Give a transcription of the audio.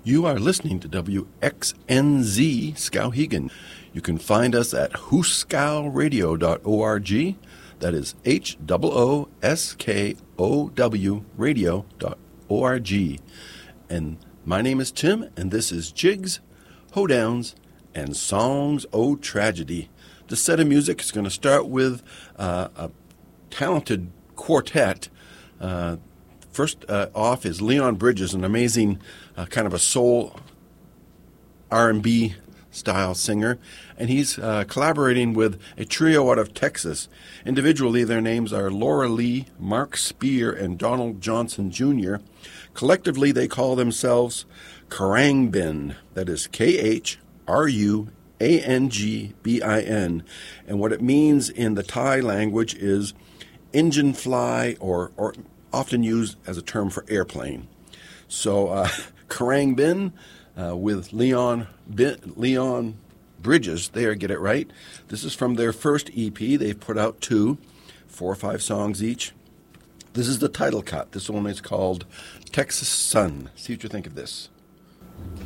You are listening to WXNZ Skowhegan. You can find us at hooskowradio.org. That is HOOSKOW radio.org. And my name is Tim, and this is Jigs, Hoedowns, and Songs O' Tragedy. The set of music is going to start with a talented quartet. First off is Leon Bridges, an amazing kind of a soul R&B style singer, and he's collaborating with a trio out of Texas. Individually, their names are Laura Lee, Mark Spear, and Donald Johnson Jr. Collectively, they call themselves Khruangbin. That is K-H-R-U-A-N-G-B-I-N. And what it means in the Thai language is engine fly, or often used as a term for airplane. So Khruangbin with Leon Bridges, there, get it right. This is from their first EP. They've put out 2, 4 or 5 songs each. This is the title cut. This one is called Texas Sun. See what you think of this.